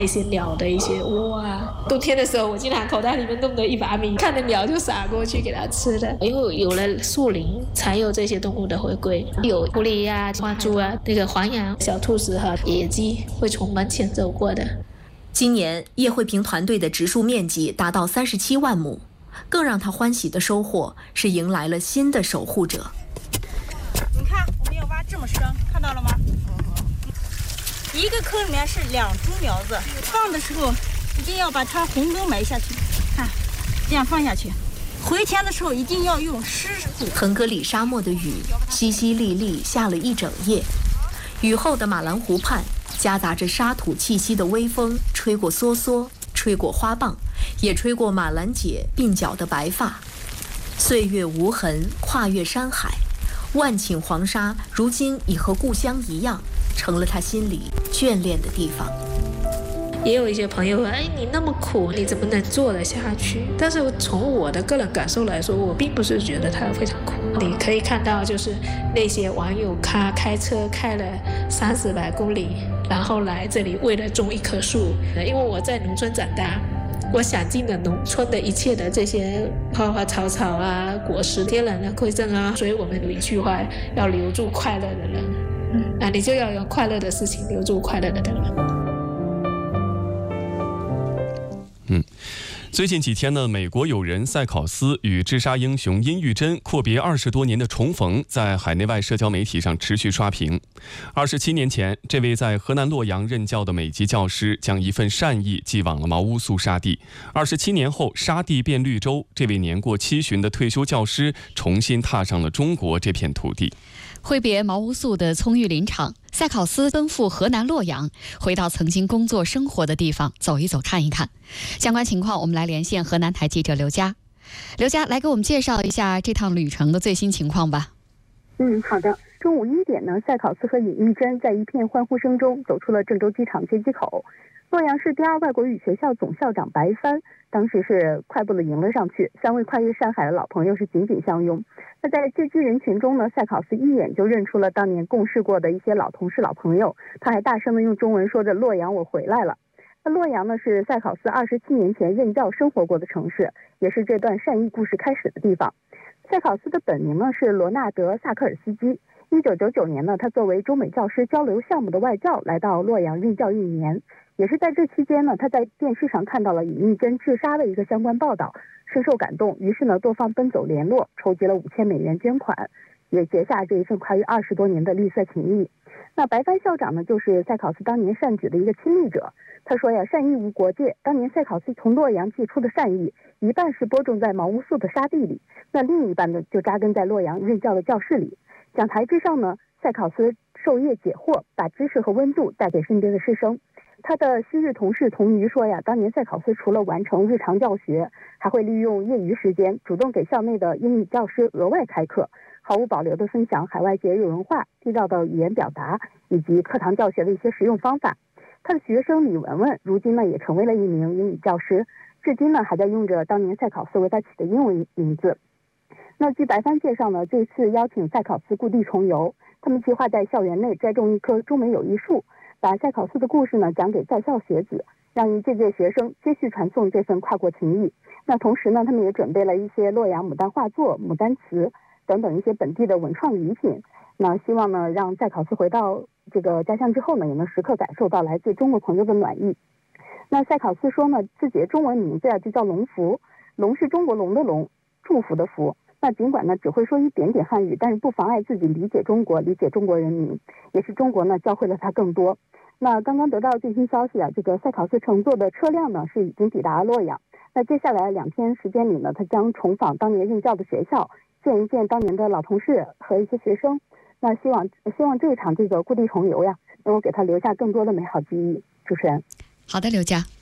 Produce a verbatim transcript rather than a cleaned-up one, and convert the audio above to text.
一些鸟的一些窝啊。冬天的时候，我经常口袋里面弄的一把米，看着鸟就撒过去给它吃的。因为有了树林，才有这些动物的回归，有狐狸啊、花猪啊，那个黄羊、小兔子和野鸡会从门前走过的。 今年叶慧萍团队的植树面积达到三十七万亩，更让她欢喜的收获是迎来了新的守护者。 你看，我们要挖这么深，看到了吗？一个坑里面是两株苗子，放的时候一定要把它红根埋下去，看，这样放下去。回填的时候一定要用湿土。 腾格里沙漠的雨淅淅沥沥下了一整夜，雨后的马兰湖畔夹杂着沙土气息的微风吹过梭梭，吹过花棒，也吹过马兰姐鬓角的白发。岁月无痕，跨越山海，万顷黄沙如今已和故乡一样，成了他心里眷恋的地方。 也有一些朋友说，哎，你那么苦，你怎么能做得下去？但是从我的个人感受来说，我并不是觉得它非常苦。你可以看到，就是那些网友他开车开了三四百公里，然后来这里为了种一棵树。因为我在农村长大，我享尽了农村的一切的这些花花草草啊、果实、天然的馈赠啊。所以我们有一句话，要留住快乐的人。嗯，啊，你就要有快乐的事情，留住快乐的人。 嗯，最近几天呢，美国友人赛考斯与治沙英雄殷玉珍阔别二十多年的重逢，在海内外社交媒体上持续刷屏。二十七年前，这位在河南洛阳任教的美籍教师将一份善意寄往了毛乌素沙地。二十七年后，沙地变绿洲，这位年过七旬的退休教师重新踏上了中国这片土地。 挥别毛乌素的葱郁林场，赛考斯奔赴河南洛阳，回到曾经工作生活的地方走一走看一看。相关情况我们来连线河南台记者刘佳。刘佳，来给我们介绍一下这趟旅程的最新情况吧。 嗯，好的。中午一点呢，赛考斯和尹玉珍在一片欢呼声中走出了郑州机场接机口。洛阳市第二外国语学校总校长白帆当时是快步的迎了上去，三位跨越山海的老朋友是紧紧相拥。那在接机人群中呢，赛考斯一眼就认出了当年共事过的一些老同事、老朋友，他还大声的用中文说着：“洛阳，我回来了。”那洛阳呢，是赛考斯二十七年前任教生活过的城市，也是这段善意故事开始的地方。赛考斯的本名呢是罗纳德·萨克尔斯基。一九九九年呢，他作为中美教师交流项目的外教来到洛阳任教一年。也是在这期间呢，他在电视上看到了尹玉珍治沙的一个相关报道，深受感动，于是呢多方奔走联络，筹集了五千美元捐款，也结下这一份跨越二十多年的绿色情谊。那白帆校长呢，就是赛考斯当年善举的一个亲历者。他说呀，善意无国界，当年赛考斯从洛阳寄出的善意，一半是播种在毛乌素的沙地里，那另一半呢就扎根在洛阳任教的教室里。讲台之上呢，赛考斯授业解惑，把知识和温度带给身边的师生。他的昔日同事童瑜说呀，当年赛考斯除了完成日常教学，还会利用业余时间主动给校内的英语教师额外开课，毫无保留地分享海外节日文化、地道的语言表达以及课堂教学的一些实用方法。他的学生李文文如今呢也成为了一名英语教师，至今呢还在用着当年赛考斯为他起的英文名字。那据白帆介绍呢，这次邀请赛考斯故地重游，他们计划在校园内栽种一棵中美友谊树，把赛考斯的故事呢讲给在校学子，让一届届学生接续传送这份跨国情谊。那同时呢，他们也准备了一些洛阳牡丹画作、牡丹词等等一些本地的文创礼品。那希望呢，让赛考斯回到这个家乡之后呢，也能时刻感受到来自中国朋友的暖意。那赛考斯说呢，自己的中文名字啊就叫龙福，龙是中国龙的龙，祝福的福。那尽管呢只会说一点点汉语，但是不妨碍自己理解中国，理解中国人民，也是中国呢教会了他更多。那刚刚得到最新消息啊，这个赛考斯乘坐的车辆呢是已经抵达洛阳。那接下来两天时间里呢，他将重访当年任教的学校，见一见当年的老同事和一些学生。那希望希望这一场这个故地重游呀，能够给他留下更多的美好记忆。主持人， 好的，刘佳。